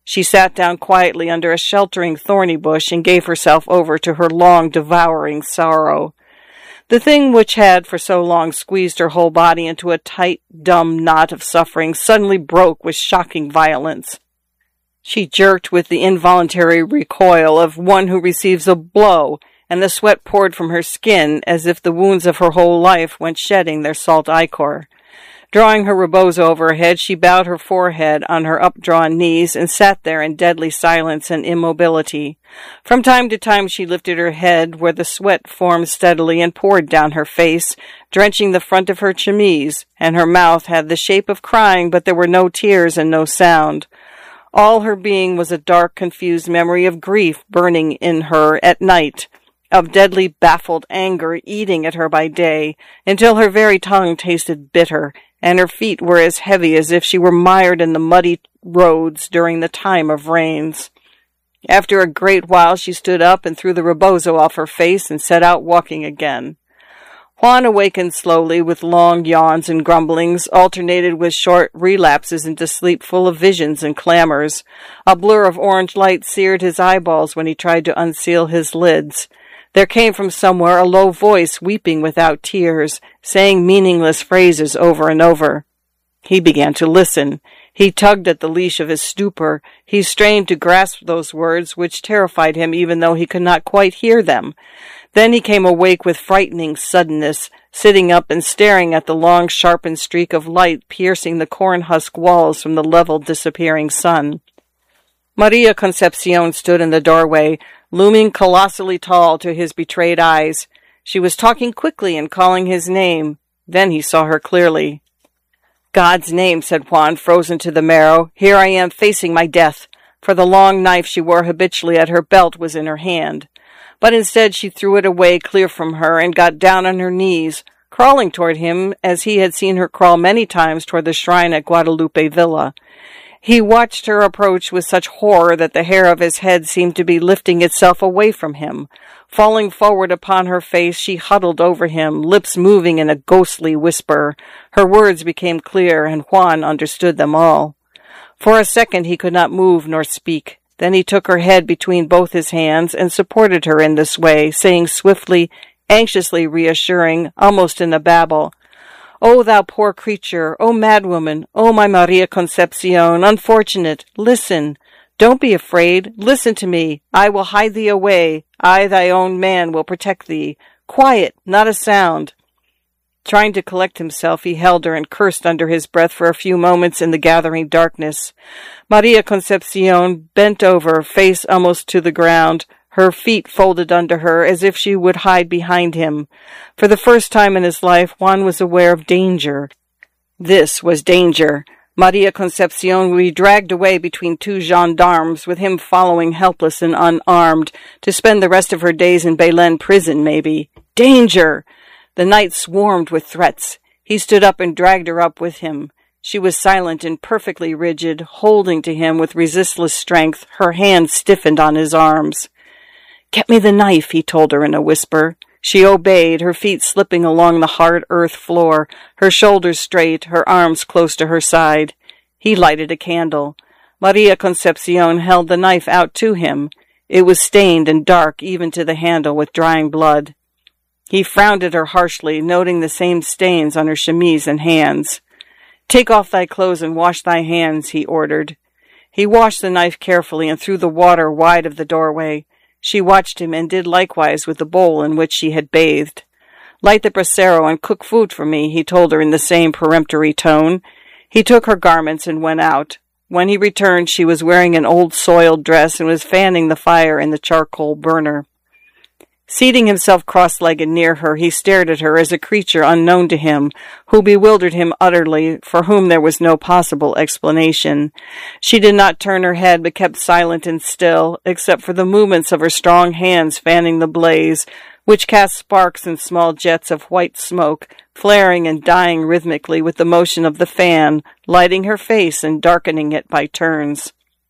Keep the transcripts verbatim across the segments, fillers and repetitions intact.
She sat down quietly under a sheltering thorny bush and gave herself over to her long, devouring sorrow. The thing which had for so long squeezed her whole body into a tight, dumb knot of suffering suddenly broke with shocking violence. She jerked with the involuntary recoil of one who receives a blow, and the sweat poured from her skin as if the wounds of her whole life went shedding their salt ichor. Drawing her rebozo over her head, she bowed her forehead on her updrawn knees and sat there in deadly silence and immobility. From time to time she lifted her head, where the sweat formed steadily and poured down her face, drenching the front of her chemise, and her mouth had the shape of crying, but there were no tears and no sound. All her being was a dark, confused memory of grief burning in her at night, of deadly, baffled anger eating at her by day, until her very tongue tasted bitter, and her feet were as heavy as if she were mired in the muddy roads during the time of rains. After a great while she stood up and threw the rebozo off her face and set out walking again. Juan awakened slowly with long yawns and grumblings, alternated with short relapses into sleep full of visions and clamors. A blur of orange light seared his eyeballs when he tried to unseal his lids. There came from somewhere a low voice weeping without tears, saying meaningless phrases over and over. He began to listen. He tugged at the leash of his stupor. He strained to grasp those words which terrified him even though he could not quite hear them. Then he came awake with frightening suddenness, sitting up and staring at the long sharpened streak of light piercing the corn-husk walls from the level disappearing sun. Maria Concepcion stood in the doorway, looming colossally tall to his betrayed eyes. She was talking quickly and calling his name. Then he saw her clearly. "God's name," said Juan, frozen to the marrow. "Here I am facing my death," for the long knife she wore habitually at her belt was in her hand. But instead she threw it away clear from her and got down on her knees, crawling toward him as he had seen her crawl many times toward the shrine at Guadalupe Villa. He watched her approach with such horror that the hair of his head seemed to be lifting itself away from him. Falling forward upon her face, she huddled over him, lips moving in a ghostly whisper. Her words became clear, and Juan understood them all. For a second he could not move nor speak. Then he took her head between both his hands and supported her in this way, saying swiftly, anxiously reassuring, almost in a babble, "O thou poor creature, O madwoman, O my Maria Concepcion, unfortunate, listen. Don't be afraid. Listen to me. I will hide thee away. I, thy own man, will protect thee. Quiet, not a sound." Trying to collect himself, he held her and cursed under his breath for a few moments in the gathering darkness. Maria Concepcion bent over, face almost to the ground, her feet folded under her as if she would hide behind him. For the first time in his life, Juan was aware of danger. This was danger. Maria Concepcion would be dragged away between two gendarmes, with him following helpless and unarmed, to spend the rest of her days in Belen prison, maybe. Danger! The night swarmed with threats. He stood up and dragged her up with him. She was silent and perfectly rigid, holding to him with resistless strength, her hands stiffened on his arms. "Get me the knife," he told her in a whisper. She obeyed, her feet slipping along the hard earth floor, her shoulders straight, her arms close to her side. He lighted a candle. Maria Concepcion held the knife out to him. It was stained and dark even to the handle with drying blood. He frowned at her harshly, noting the same stains on her chemise and hands. "Take off thy clothes and wash thy hands," he ordered. He washed the knife carefully and threw the water wide of the doorway. She watched him and did likewise with the bowl in which she had bathed. "Light the brasero and cook food for me," he told her in the same peremptory tone. He took her garments and went out. When he returned, she was wearing an old soiled dress and was fanning the fire in the charcoal burner. Seating himself cross-legged near her, he stared at her as a creature unknown to him, who bewildered him utterly, for whom there was no possible explanation. She did not turn her head, but kept silent and still, except for the movements of her strong hands fanning the blaze, which cast sparks and small jets of white smoke, flaring and dying rhythmically with the motion of the fan, lighting her face and darkening it by turns.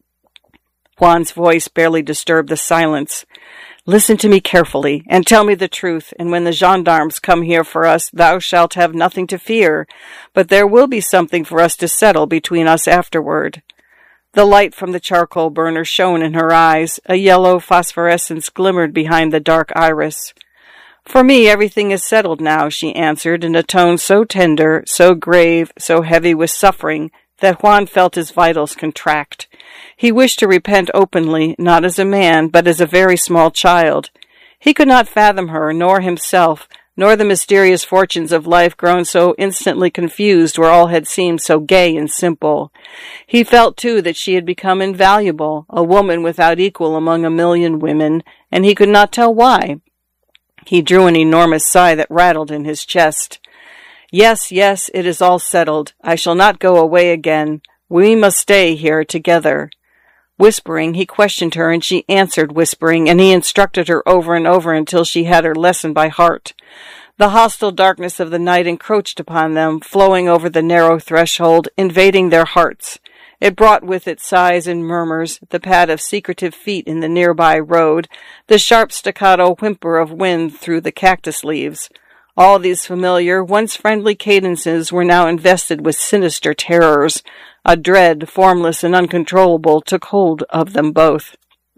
Juan's voice barely disturbed the silence. "Listen to me carefully, and tell me the truth, and when the gendarmes come here for us, thou shalt have nothing to fear, but there will be something for us to settle between us afterward." The light from the charcoal burner shone in her eyes. A yellow phosphorescence glimmered behind the dark iris. "For me, everything is settled now," she answered, in a tone so tender, so grave, so heavy with suffering, that Juan felt his vitals contract. He wished to repent openly, not as a man, but as a very small child. He could not fathom her, nor himself, nor the mysterious fortunes of life grown so instantly confused where all had seemed so gay and simple. He felt, too, that she had become invaluable, a woman without equal among a million women, and he could not tell why. He drew an enormous sigh that rattled in his chest. "Yes, yes, it is all settled. I shall not go away again. We must stay here together." Whispering, he questioned her, and she answered whispering, and he instructed her over and over until she had her lesson by heart. The hostile darkness of the night encroached upon them, flowing over the narrow threshold, invading their hearts. It brought with it sighs and murmurs, the pad of secretive feet in the nearby road, the sharp staccato whimper of wind through the cactus leaves. All these familiar, once friendly cadences were now invested with sinister terrors. A dread, formless and uncontrollable, took hold of them both.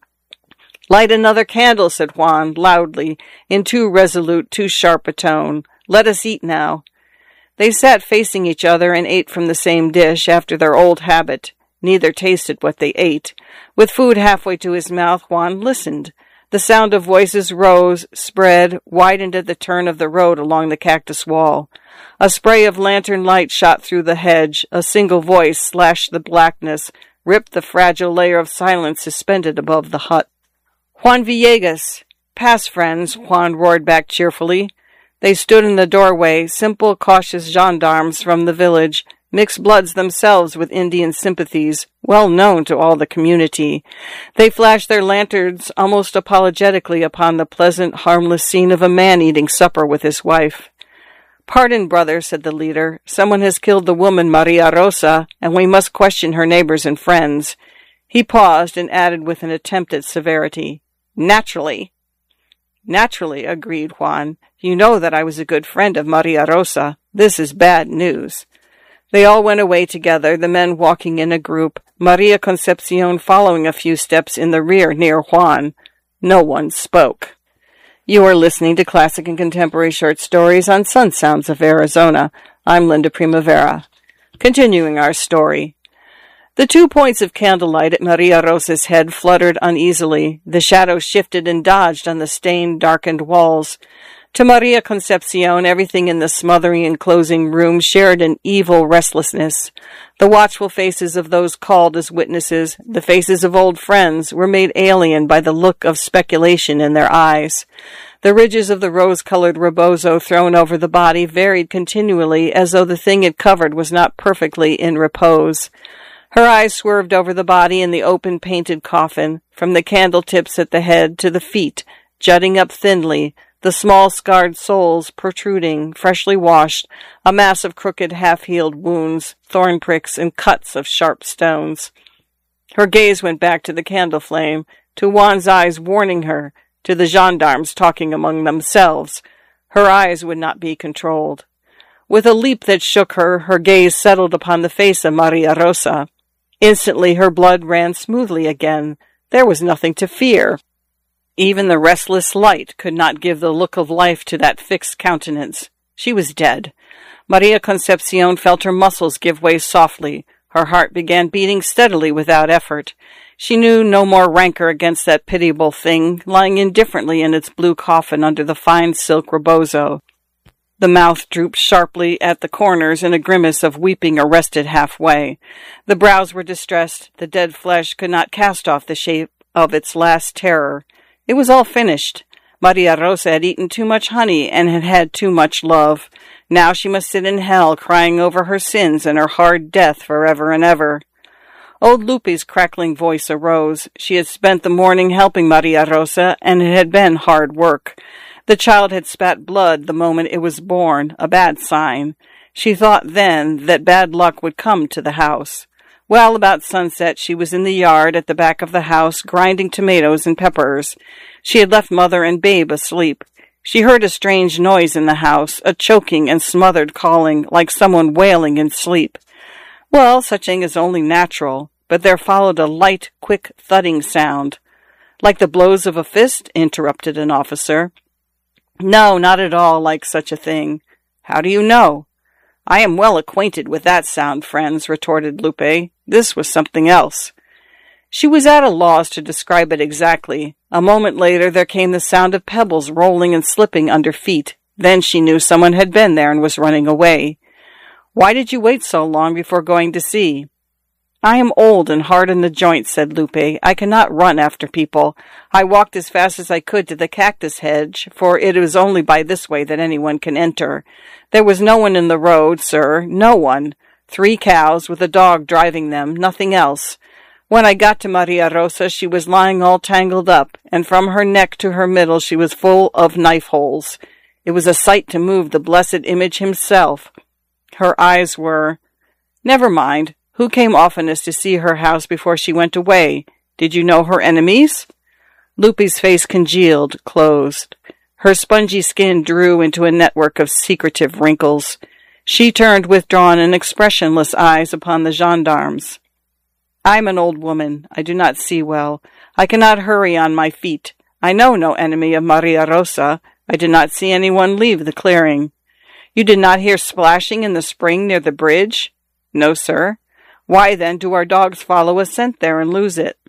"Light another candle," said Juan, loudly, in too resolute, too sharp a tone. "Let us eat now." They sat facing each other and ate from the same dish, after their old habit. Neither tasted what they ate. With food halfway to his mouth, Juan listened. The sound of voices rose, spread, widened at the turn of the road along the cactus wall. A spray of lantern light shot through the hedge. A single voice slashed the blackness, ripped the fragile layer of silence suspended above the hut. "Juan Villegas!" "Pass, friends," Juan roared back cheerfully. They stood in the doorway, simple, cautious gendarmes from the village, mixed bloods themselves with Indian sympathies, well known to all the community. They flashed their lanterns almost apologetically upon the pleasant, harmless scene of a man eating supper with his wife. "Pardon, brother," said the leader. "Someone has killed the woman Maria Rosa, and we must question her neighbors and friends." He paused and added with an attempt at severity, "Naturally." "Naturally," agreed Juan. "You know that I was a good friend of Maria Rosa. This is bad news." They all went away together, the men walking in a group, Maria Concepcion following a few steps in the rear near Juan. No one spoke. You are listening to Classic and Contemporary Short Stories on Sun Sounds of Arizona. I'm Linda Primavera. Continuing our story. The two points of candlelight at Maria Rosa's head fluttered uneasily. The shadows shifted and dodged on the stained, darkened walls. To Maria Concepcion, everything in the smothering enclosing room shared an evil restlessness. The watchful faces of those called as witnesses, the faces of old friends, were made alien by the look of speculation in their eyes. The ridges of the rose-colored rebozo thrown over the body varied continually, as though the thing it covered was not perfectly in repose. Her eyes swerved over the body in the open painted coffin, from the candle tips at the head to the feet, jutting up thinly, the small scarred soles protruding, freshly washed, a mass of crooked half-healed wounds, thorn pricks, and cuts of sharp stones. Her gaze went back to the candle flame, to Juan's eyes warning her, to the gendarmes talking among themselves. Her eyes would not be controlled. With a leap that shook her, her gaze settled upon the face of Maria Rosa. Instantly her blood ran smoothly again. There was nothing to fear. Even the restless light could not give the look of life to that fixed countenance. She was dead. Maria Concepcion felt her muscles give way softly. Her heart began beating steadily without effort. She knew no more rancor against that pitiable thing, lying indifferently in its blue coffin under the fine silk rebozo. The mouth drooped sharply at the corners in a grimace of weeping arrested halfway. The brows were distressed. The dead flesh could not cast off the shape of its last terror. It was all finished. Maria Rosa had eaten too much honey and had had too much love. Now she must sit in hell, crying over her sins and her hard death forever and ever. Old Lupe's crackling voice arose. She had spent the morning helping Maria Rosa, and it had been hard work. The child had spat blood the moment it was born, a bad sign. She thought then that bad luck would come to the house. Well, about sunset, she was in the yard at the back of the house, grinding tomatoes and peppers. She had left mother and babe asleep. She heard a strange noise in the house, a choking and smothered calling, like someone wailing in sleep. Well, such thing is only natural. but there followed a light, quick thudding sound. Like the blows of a fist? Interrupted an officer. No, not at all like such a thing. How do you know? I am well acquainted with that sound, friends, retorted Lupe. This was something else. She was at a loss to describe it exactly. A moment later there came the sound of pebbles rolling and slipping under feet. Then she knew someone had been there and was running away. Why did you wait so long before going to see? I am old and hard in the joints, said Lupe. I cannot run after people. I walked as fast as I could to the cactus hedge, for it is only by this way that anyone can enter. There was no one in the road, sir, no one. Three cows, with a dog driving them, nothing else. When I got to Maria Rosa, she was lying all tangled up, and from her neck to her middle she was full of knife holes. It was a sight to move the blessed image himself. Her eyes were— Never mind. Who came oftenest to see her house before she went away? Did you know her enemies? Lupe's face congealed, closed. Her spongy skin drew into a network of secretive wrinkles. She turned withdrawn and expressionless eyes upon the gendarmes. I am an old woman. I do not see well. I cannot hurry on my feet. I know no enemy of Maria Rosa. I did not see anyone leave the clearing. You did not hear splashing in the spring near the bridge? No, sir. Why, then, do our dogs follow a scent there and lose it?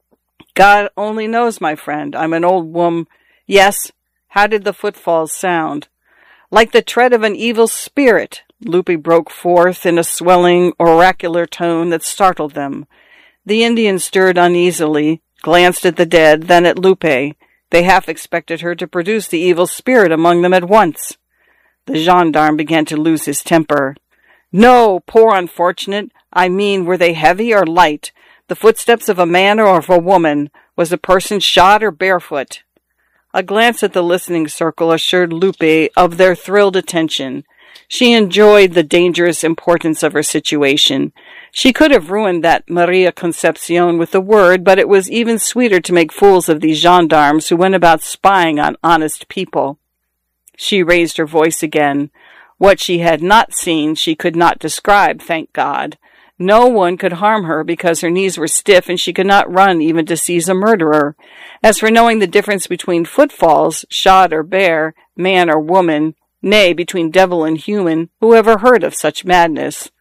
God only knows, my friend. I'm an old woman. Yes. How did the footfalls sound? Like the tread of an evil spirit. Lupe broke forth in a swelling, oracular tone that startled them. The Indians stirred uneasily, glanced at the dead, then at Lupe. They half expected her to produce the evil spirit among them at once. The gendarme began to lose his temper. No, poor unfortunate. I mean, were they heavy or light? The footsteps of a man or of a woman? Was the person shod or barefoot? A glance at the listening circle assured Lupe of their thrilled attention. She enjoyed the dangerous importance of her situation. She could have ruined that Maria Concepcion with a word, but it was even sweeter to make fools of these gendarmes who went about spying on honest people. She raised her voice again. What she had not seen she could not describe, thank God. No one could harm her because her knees were stiff and she could not run even to seize a murderer. As for knowing the difference between footfalls, shod or bare, man or woman, nay, between devil and human, who ever heard of such madness?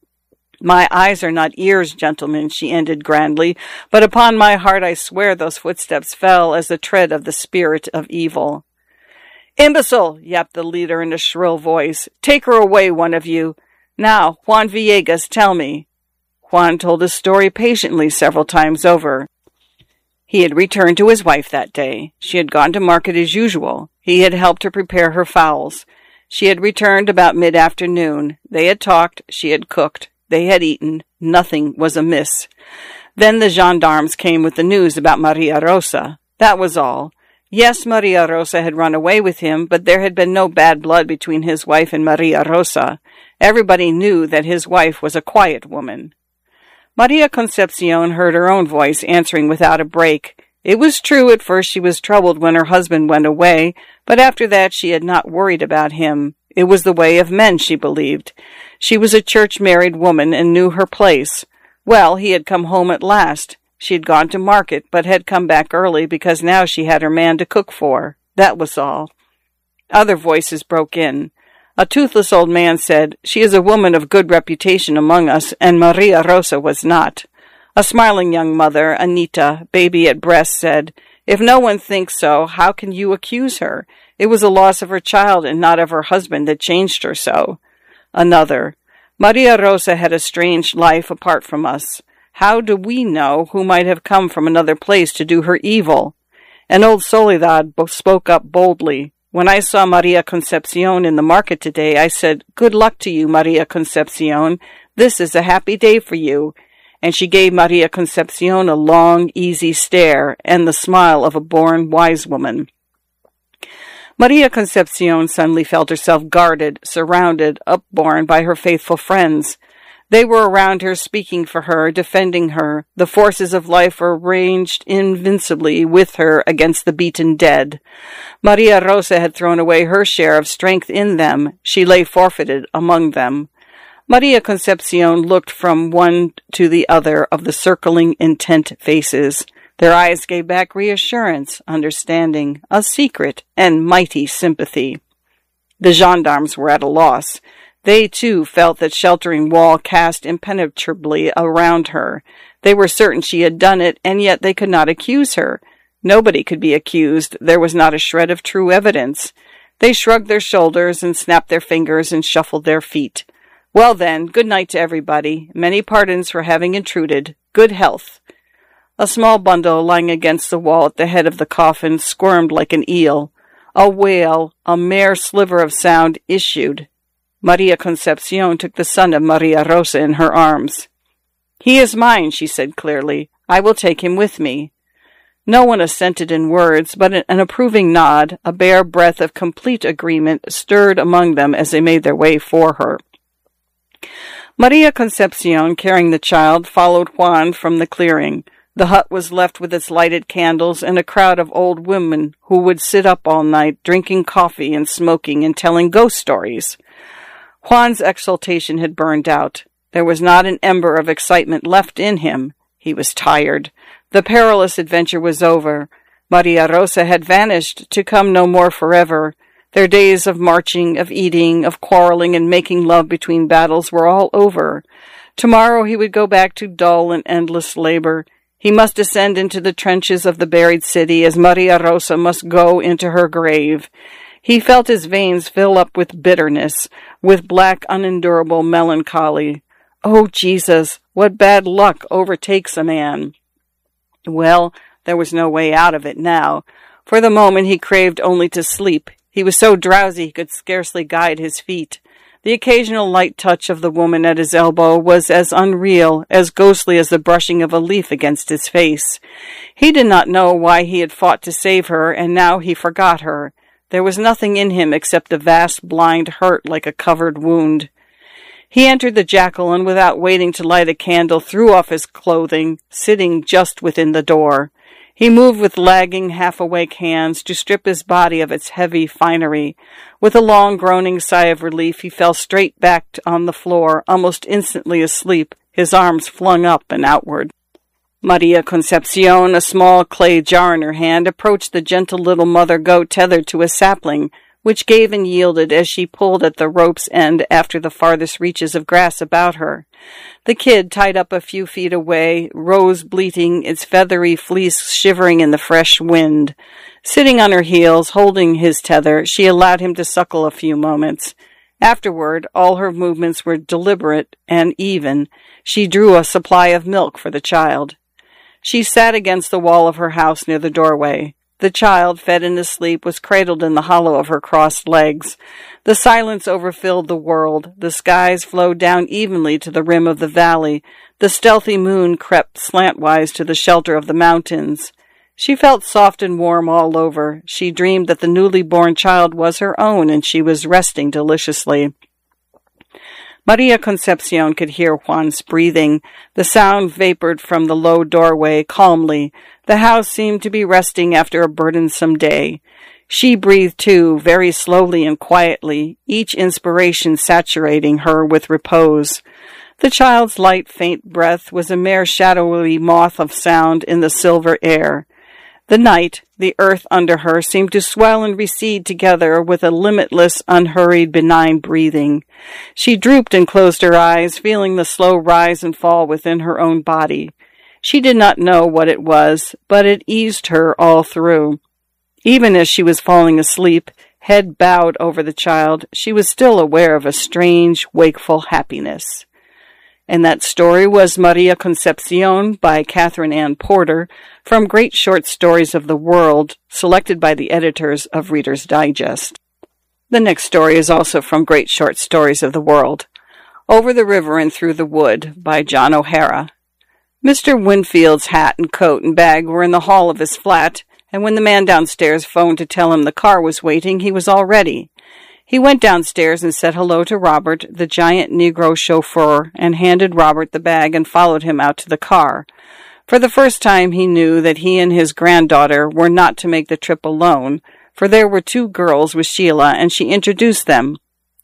My eyes are not ears, gentlemen, she ended grandly, but upon my heart I swear those footsteps fell as the tread of the spirit of evil. Imbecile, yapped the leader in a shrill voice. Take her away, one of you. Now, Juan Villegas, tell me. Juan told his story patiently several times over. He had returned to his wife that day. She had gone to market as usual. He had helped her prepare her fowls. She had returned about mid-afternoon. They had talked. She had cooked. They had eaten. Nothing was amiss. Then the gendarmes came with the news about Maria Rosa. That was all. Yes, Maria Rosa had run away with him, but there had been no bad blood between his wife and Maria Rosa. Everybody knew that his wife was a quiet woman. Maria Concepcion heard her own voice answering without a break. It was true at first she was troubled when her husband went away, but after that she had not worried about him. It was the way of men, she believed. She was a church-married woman and knew her place. Well, he had come home at last. She had gone to market, but had come back early because now she had her man to cook for. That was all. Other voices broke in. A toothless old man said, She is a woman of good reputation among us, and Maria Rosa was not. A smiling young mother, Anita, baby at breast, said, If no one thinks so, how can you accuse her? It was a loss of her child and not of her husband that changed her so. Another, Maria Rosa had a strange life apart from us. How do we know who might have come from another place to do her evil? An old Soledad spoke up boldly. When I saw Maria Concepcion in the market today, I said, Good luck to you, Maria Concepcion. This is a happy day for you. And she gave Maria Concepcion a long, easy stare and the smile of a born wise woman. Maria Concepcion suddenly felt herself guarded, surrounded, upborne by her faithful friends. They were around her, speaking for her, defending her. The forces of life were ranged invincibly with her against the beaten dead. Maria Rosa had thrown away her share of strength in them. She lay forfeited among them. Maria Concepcion looked from one to the other of the circling, intent faces. Their eyes gave back reassurance, understanding, a secret, and mighty sympathy. The gendarmes were at a loss. They, too, felt that sheltering wall cast impenetrably around her. They were certain she had done it, and yet they could not accuse her. Nobody could be accused. There was not a shred of true evidence. They shrugged their shoulders and snapped their fingers and shuffled their feet. Well then, good night to everybody. Many pardons for having intruded. Good health. A small bundle lying against the wall at the head of the coffin squirmed like an eel. A wail, a mere sliver of sound, issued. Maria Concepcion took the son of Maria Rosa in her arms. "He is mine," she said clearly. "I will take him with me." No one assented in words, but an approving nod, a bare breath of complete agreement, stirred among them as they made their way for her. Maria Concepcion, carrying the child, followed Juan from the clearing. The hut was left with its lighted candles and a crowd of old women who would sit up all night, drinking coffee and smoking and telling ghost stories. Juan's exultation had burned out. There was not an ember of excitement left in him. He was tired. The perilous adventure was over. Maria Rosa had vanished, to come no more forever. Their days of marching, of eating, of quarreling and making love between battles were all over. Tomorrow he would go back to dull and endless labor. He must descend into the trenches of the buried city, as Maria Rosa must go into her grave. He felt his veins fill up with bitterness, with black, unendurable melancholy. Oh, Jesus, what bad luck overtakes a man! Well, there was no way out of it now. For the moment he craved only to sleep. He was so drowsy he could scarcely guide his feet. The occasional light touch of the woman at his elbow was as unreal, as ghostly as the brushing of a leaf against his face. He did not know why he had fought to save her, and now he forgot her. There was nothing in him except the vast blind hurt like a covered wound. He entered the jacal and, without waiting to light a candle, threw off his clothing, sitting just within the door. He moved with lagging, half-awake hands to strip his body of its heavy finery. With a long, groaning sigh of relief, he fell straight back on the floor, almost instantly asleep, his arms flung up and outward. Maria Concepcion, a small clay jar in her hand, approached the gentle little mother goat tethered to a sapling, which gave and yielded as she pulled at the rope's end after the farthest reaches of grass about her. The kid, tied up a few feet away, rose bleating, its feathery fleece shivering in the fresh wind. Sitting on her heels, holding his tether, she allowed him to suckle a few moments. Afterward, all her movements were deliberate and even. She drew a supply of milk for the child. She sat against the wall of her house near the doorway. The child, fed and asleep, was cradled in the hollow of her crossed legs. The silence overfilled the world. The skies flowed down evenly to the rim of the valley. The stealthy moon crept slantwise to the shelter of the mountains. She felt soft and warm all over. She dreamed that the newly born child was her own, and she was resting deliciously. Maria Concepcion could hear Juan's breathing. The sound vapored from the low doorway calmly. The house seemed to be resting after a burdensome day. She breathed too, very slowly and quietly, each inspiration saturating her with repose. The child's light, faint breath was a mere shadowy moth of sound in the silver air. The night, the earth under her, seemed to swell and recede together with a limitless, unhurried, benign breathing. She drooped and closed her eyes, feeling the slow rise and fall within her own body. She did not know what it was, but it eased her all through. Even as she was falling asleep, head bowed over the child, she was still aware of a strange, wakeful happiness. And that story was Maria Concepcion by Catherine Ann Porter from Great Short Stories of the World, selected by the editors of Reader's Digest. The next story is also from Great Short Stories of the World. Over the River and Through the Wood by John O'Hara. Mister Winfield's hat and coat and bag were in the hall of his flat, and when the man downstairs phoned to tell him the car was waiting, he was all ready. He went downstairs and said hello to Robert, the giant Negro chauffeur, and handed Robert the bag and followed him out to the car. For the first time he knew that he and his granddaughter were not to make the trip alone, for there were two girls with Sheila, and she introduced them.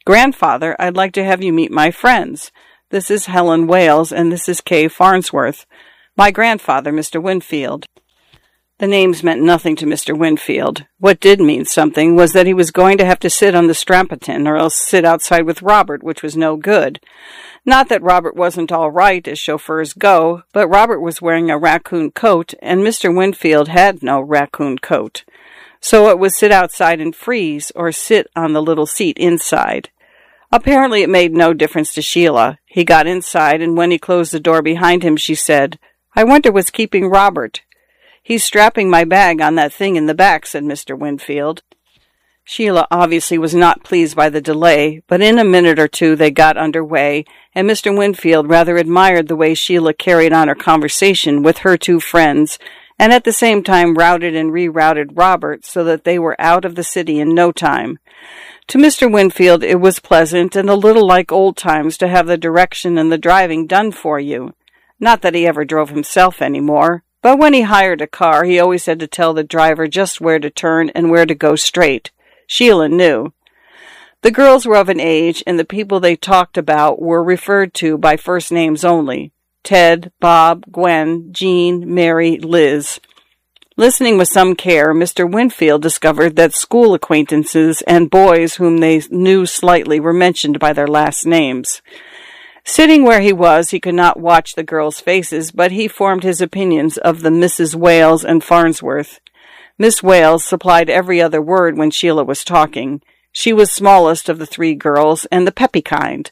Grandfather, I'd like to have you meet my friends. This is Helen Wales, and this is Kay Farnsworth. My grandfather, Mister Winfield." The names meant nothing to Mister Winfield. What did mean something was that he was going to have to sit on the Strampleton or else sit outside with Robert, which was no good. Not that Robert wasn't all right as chauffeurs go, but Robert was wearing a raccoon coat, and Mister Winfield had no raccoon coat. So it was sit outside and freeze, or sit on the little seat inside. Apparently it made no difference to Sheila. He got inside, and when he closed the door behind him, she said, "I wonder what's keeping Robert." "He's strapping my bag on that thing in the back," said Mister Winfield. Sheila obviously was not pleased by the delay, but in a minute or two they got under way, and Mister Winfield rather admired the way Sheila carried on her conversation with her two friends, and at the same time routed and rerouted Robert so that they were out of the city in no time. To Mister Winfield it was pleasant and a little like old times to have the direction and the driving done for you. Not that he ever drove himself any more, but when he hired a car he always had to tell the driver just where to turn and where to go straight. Sheila knew. The girls were of an age, and the people they talked about were referred to by first names only. Ted, Bob, Gwen, Jean, Mary, Liz. Listening with some care, Mister Winfield discovered that school acquaintances and boys whom they knew slightly were mentioned by their last names. Sitting where he was, he could not watch the girls' faces, but he formed his opinions of the Misses Wales and Farnsworth. Miss Wales supplied every other word when Sheila was talking. She was smallest of the three girls, and the peppy kind.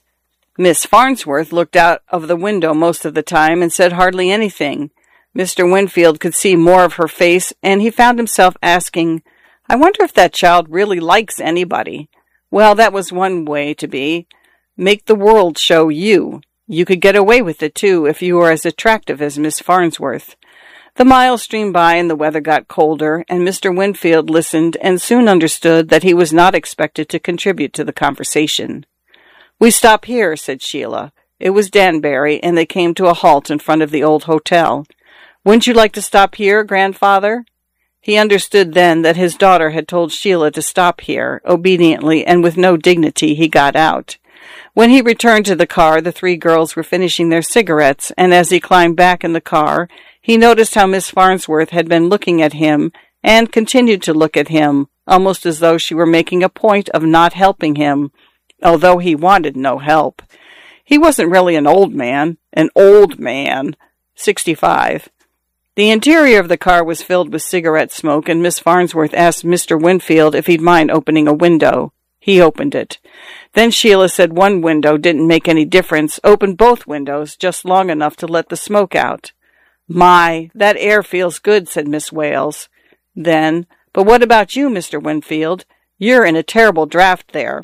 Miss Farnsworth looked out of the window most of the time and said hardly anything. Mister Winfield could see more of her face, and he found himself asking, "I wonder if that child really likes anybody." Well, that was one way to be. Make the world show you. You could get away with it, too, if you were as attractive as Miss Farnsworth. The miles streamed by and the weather got colder, and Mister Winfield listened and soon understood that he was not expected to contribute to the conversation. "We stop here," said Sheila. It was Danbury, and they came to a halt in front of the old hotel. "Wouldn't you like to stop here, Grandfather?" He understood then that his daughter had told Sheila to stop here. Obediently and with no dignity he got out. When he returned to the car, the three girls were finishing their cigarettes, and as he climbed back in the car, he noticed how Miss Farnsworth had been looking at him and continued to look at him, almost as though she were making a point of not helping him, although he wanted no help. He wasn't really an old man, an old man, sixty-five. The interior of the car was filled with cigarette smoke, and Miss Farnsworth asked Mister Winfield if he'd mind opening a window. He opened it. Then Sheila said one window didn't make any difference, opened both windows just long enough to let the smoke out. "My, that air feels good," said Miss Wales. Then, "But what about you, Mister Winfield? You're in a terrible draught there."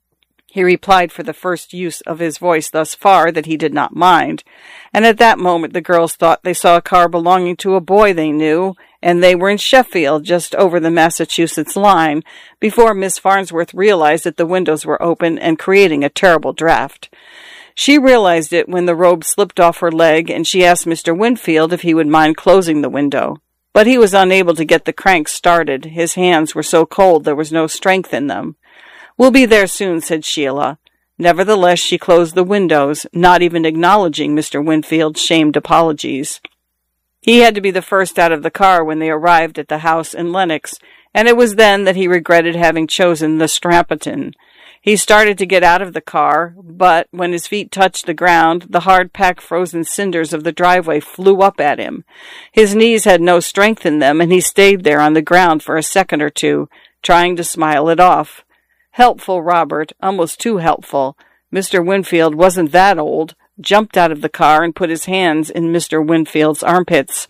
He replied for the first use of his voice thus far that he did not mind, and at that moment the girls thought they saw a car belonging to a boy they knew, and they were in Sheffield, just over the Massachusetts line, before Miss Farnsworth realized that the windows were open and creating a terrible draught. She realized it when the robe slipped off her leg, and she asked Mister Winfield if he would mind closing the window. But he was unable to get the crank started. His hands were so cold there was no strength in them. "We'll be there soon," said Sheila. Nevertheless, she closed the windows, not even acknowledging Mister Winfield's shamed apologies. He had to be the first out of the car when they arrived at the house in Lenox, and it was then that he regretted having chosen the Strampleton. He started to get out of the car, but when his feet touched the ground, the hard-packed frozen cinders of the driveway flew up at him. His knees had no strength in them, and he stayed there on the ground for a second or two, trying to smile it off. Helpful Robert, almost too helpful, Mister Winfield wasn't that old, jumped out of the car and put his hands in Mister Winfield's armpits.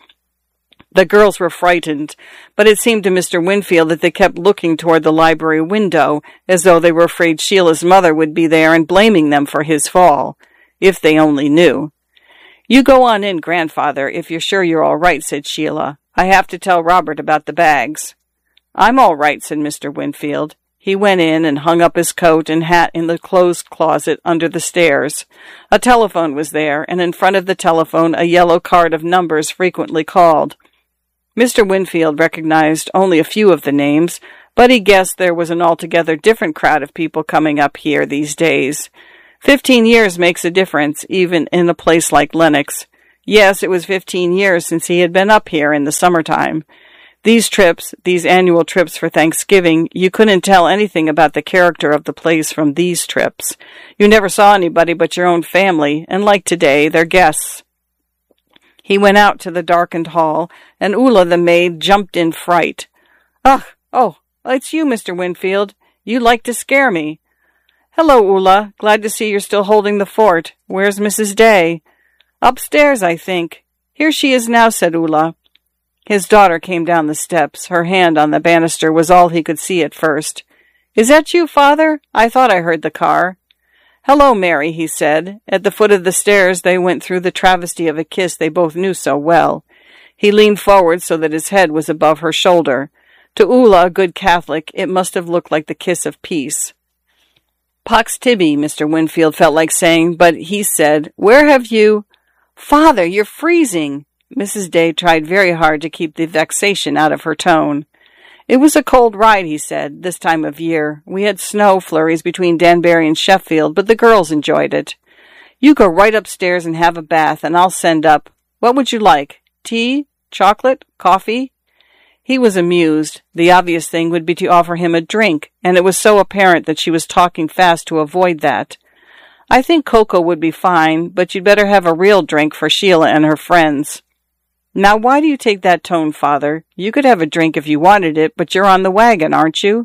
The girls were frightened, but it seemed to Mister Winfield that they kept looking toward the library window, as though they were afraid Sheila's mother would be there and blaming them for his fall. If they only knew. "You go on in, Grandfather, if you're sure you're all right," said Sheila. "I have to tell Robert about the bags." "I'm all right," said Mister Winfield. He went in and hung up his coat and hat in the clothes closet under the stairs. A telephone was there, and in front of the telephone a yellow card of numbers frequently called. Mister Winfield recognized only a few of the names, but he guessed there was an altogether different crowd of people coming up here these days. Fifteen years makes a difference, even in a place like Lenox. Yes, it was fifteen years since he had been up here in the summertime. These trips, these annual trips for Thanksgiving, you couldn't tell anything about the character of the place from these trips. You never saw anybody but your own family, and like today, their guests. He went out to the darkened hall, and Ulla the maid jumped in fright. Ugh, oh, it's you, Mister Winfield. You like to scare me. Hello, Ulla. Glad to see you're still holding the fort. Where's Missus Day? Upstairs, I think. Here she is now, said Ulla. His daughter came down the steps. Her hand on the banister was all he could see at first. Is that you, Father? I thought I heard the car. Hello, Mary, he said. At the foot of the stairs they went through the travesty of a kiss they both knew so well. He leaned forward so that his head was above her shoulder. To Ulla, a good Catholic, it must have looked like the kiss of peace. Pox Tibi, Mister Winfield felt like saying, but he said, Where have you— Father, you're freezing! Missus Day tried very hard to keep the vexation out of her tone. It was a cold ride, he said, this time of year. We had snow flurries between Danbury and Sheffield, but the girls enjoyed it. You go right upstairs and have a bath, and I'll send up— What would you like? Tea? Chocolate? Coffee? He was amused. The obvious thing would be to offer him a drink, and it was so apparent that she was talking fast to avoid that. I think cocoa would be fine, but you'd better have a real drink for Sheila and her friends. Now, why do you take that tone, Father? You could have a drink if you wanted it, but you're on the wagon, aren't you?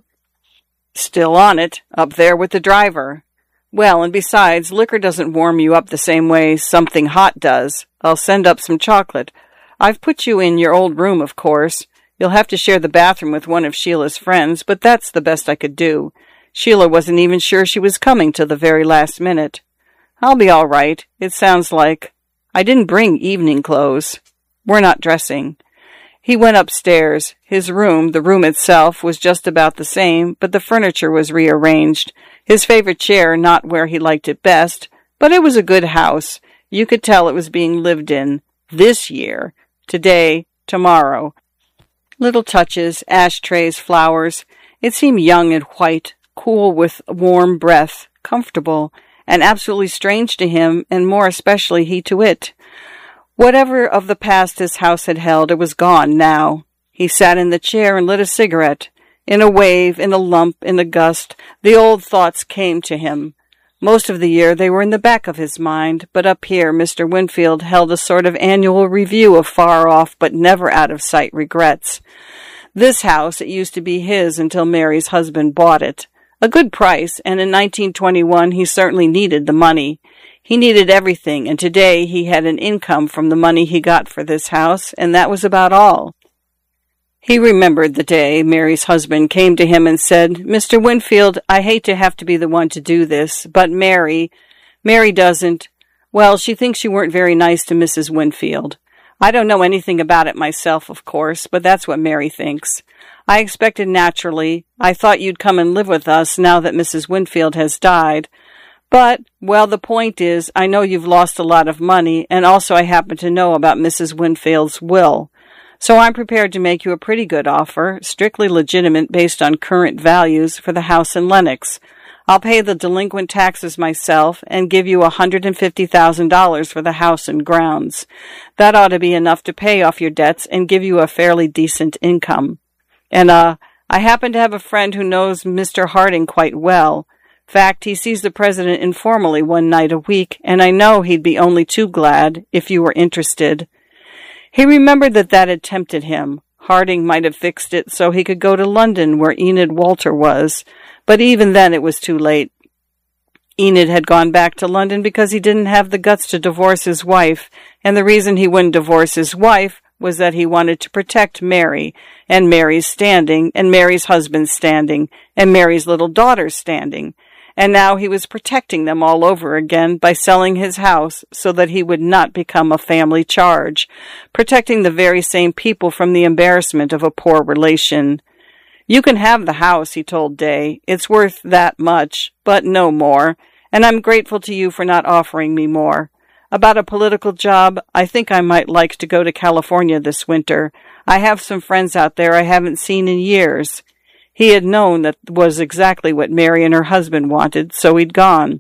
Still on it, up there with the driver. Well, and besides, liquor doesn't warm you up the same way something hot does. I'll send up some chocolate. I've put you in your old room, of course. You'll have to share the bathroom with one of Sheila's friends, but that's the best I could do. Sheila wasn't even sure she was coming till the very last minute. I'll be all right. It sounds like— I didn't bring evening clothes. We're not dressing. He went upstairs. His room, the room itself, was just about the same, but the furniture was rearranged. His favorite chair not where he liked it best, but it was a good house. You could tell it was being lived in. This year. Today. Tomorrow. Little touches, ashtrays, flowers. It seemed young and white, cool with warm breath, comfortable, and absolutely strange to him, and more especially he to it. Whatever of the past his house had held, it was gone now. He sat in the chair and lit a cigarette. In a wave, in a lump, in a gust, the old thoughts came to him. Most of the year they were in the back of his mind, but up here Mister Winfield held a sort of annual review of far-off but never out-of-sight regrets. This house, it used to be his until Mary's husband bought it. A good price, and in nineteen twenty-one he certainly needed the money. He needed everything, and today he had an income from the money he got for this house, and that was about all. He remembered the day Mary's husband came to him and said, Mister Winfield, I hate to have to be the one to do this, but Mary, Mary doesn't, well, she thinks you weren't very nice to Missus Winfield. I don't know anything about it myself, of course, but that's what Mary thinks. I expected naturally. I thought you'd come and live with us now that Missus Winfield has died. But, well, the point is, I know you've lost a lot of money, and also I happen to know about Missus Winfield's will. So I'm prepared to make you a pretty good offer, strictly legitimate based on current values, for the house in Lenox. I'll pay the delinquent taxes myself and give you a hundred and fifty thousand dollars for the house and grounds. That ought to be enough to pay off your debts and give you a fairly decent income. And, uh, I happen to have a friend who knows Mister Harding quite well. Fact, he sees the president informally one night a week, and I know he'd be only too glad if you were interested. He remembered that that had tempted him. Harding might have fixed it so he could go to London where Enid Walter was, but even then it was too late. Enid had gone back to London because he didn't have the guts to divorce his wife, and the reason he wouldn't divorce his wife was that he wanted to protect Mary, and Mary's standing, and Mary's husband's standing, and Mary's little daughter's standing. And now he was protecting them all over again by selling his house so that he would not become a family charge, protecting the very same people from the embarrassment of a poor relation. You can have the house, he told Day. It's worth that much, but no more, and I'm grateful to you for not offering me more. About a political job, I think I might like to go to California this winter. I have some friends out there I haven't seen in years. He had known that was exactly what Mary and her husband wanted, so he'd gone.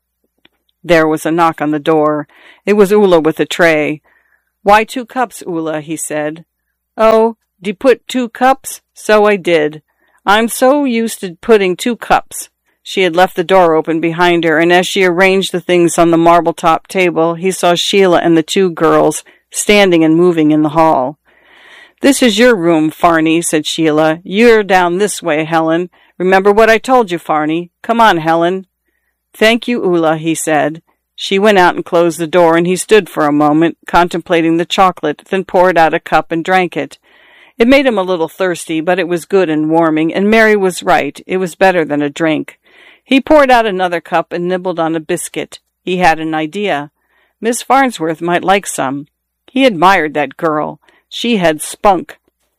There was a knock on the door. It was Ulla with a tray. "Why two cups, Ulla?" he said. "Oh, d'you put two cups? So I did. I'm so used to putting two cups." She had left the door open behind her, and as she arranged the things on the marble-top table, he saw Sheila and the two girls standing and moving in the hall. "This is your room, Farney," said Sheila. "You're down this way, Helen. Remember what I told you, Farney. Come on, Helen." "Thank you, Ulla," he said. She went out and closed the door, and he stood for a moment, contemplating the chocolate, then poured out a cup and drank it. It made him a little thirsty, but it was good and warming, and Mary was right. It was better than a drink. He poured out another cup and nibbled on a biscuit. He had an idea. Miss Farnsworth might like some. He admired that girl. She had spunk.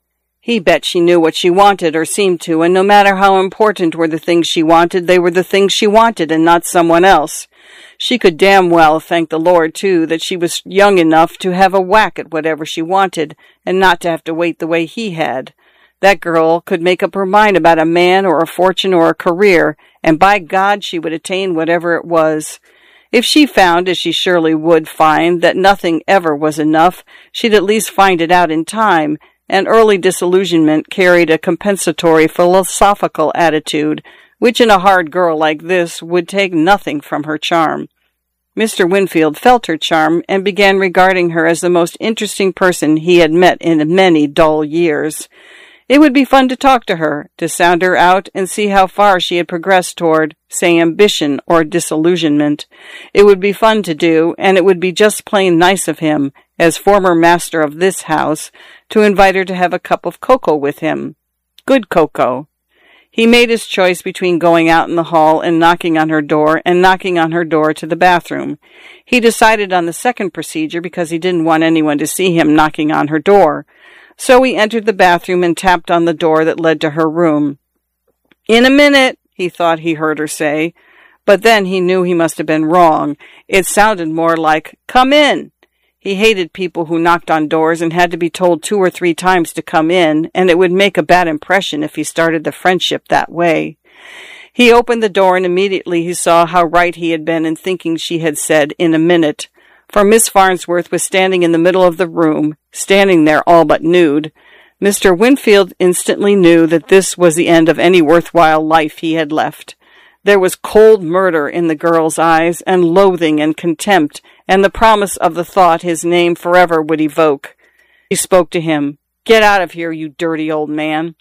He bet she knew what she wanted, or seemed to, and no matter how important were the things she wanted, they were the things she wanted and not someone else. She could damn well thank the Lord, too, that she was young enough to have a whack at whatever she wanted, and not to have to wait the way he had. That girl could make up her mind about a man or a fortune or a career, and by God she would attain whatever it was. If she found, as she surely would find, that nothing ever was enough, she'd at least find it out in time, and early disillusionment carried a compensatory philosophical attitude, which in a hard girl like this would take nothing from her charm. Mister Winfield felt her charm and began regarding her as the most interesting person he had met in many dull years. It would be fun to talk to her, to sound her out and see how far she had progressed toward, say, ambition or disillusionment. It would be fun to do, and it would be just plain nice of him, as former master of this house, to invite her to have a cup of cocoa with him. Good cocoa. He made his choice between going out in the hall and knocking on her door and knocking on her door to the bathroom. He decided on the second procedure because he didn't want anyone to see him knocking on her door. So he entered the bathroom and tapped on the door that led to her room. "In a minute," he thought he heard her say, but then he knew he must have been wrong. It sounded more like, "Come in." He hated people who knocked on doors and had to be told two or three times to come in, and it would make a bad impression if he started the friendship that way. He opened the door, and immediately he saw how right he had been in thinking she had said, "in a minute." For Miss Farnsworth was standing in the middle of the room, standing there all but nude. Mister Winfield instantly knew that this was the end of any worthwhile life he had left. There was cold murder in the girl's eyes, and loathing and contempt, and the promise of the thought his name forever would evoke. She spoke to him. "Get out of here, you dirty old man."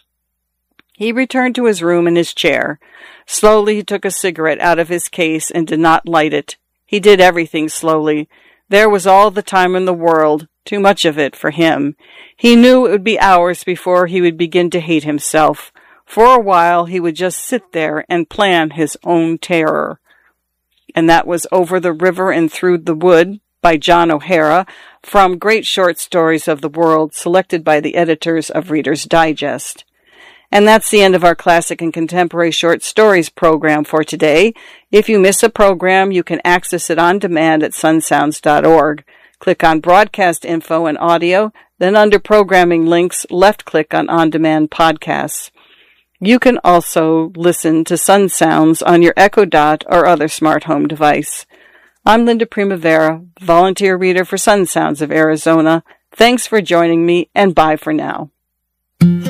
He returned to his room and his chair. Slowly he took a cigarette out of his case and did not light it. He did everything slowly. There was all the time in the world, too much of it for him. He knew it would be hours before he would begin to hate himself. For a while he would just sit there and plan his own terror. And that was Over the River and Through the Wood by John O'Hara, from Great Short Stories of the World, selected by the editors of Reader's Digest. And that's the end of our Classic and Contemporary Short Stories program for today. If you miss a program, you can access it on demand at sun sounds dot org. Click on Broadcast Info and Audio, then under Programming Links, left-click on On Demand Podcasts. You can also listen to Sun Sounds on your Echo Dot or other smart home device. I'm Linda Primavera, volunteer reader for Sun Sounds of Arizona. Thanks for joining me, and bye for now.